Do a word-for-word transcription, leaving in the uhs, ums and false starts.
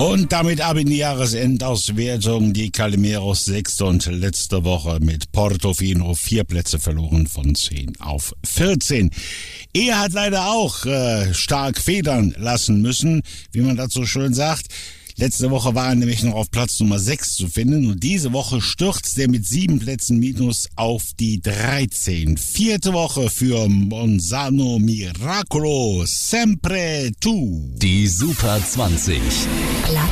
Und damit ab in die Jahresendauswertung. Die Calimeros sechste und letzte Woche mit Portofino vier Plätze verloren von zehn auf vierzehn. Er hat leider auch äh, stark federn lassen müssen, wie man das so schön sagt. Letzte Woche war er nämlich noch auf Platz Nummer sechs zu finden und diese Woche stürzt er mit sieben Plätzen minus auf die dreizehn. Vierte Woche für Monzano Miracolo, sempre tu. Die Super zwanzig. Platz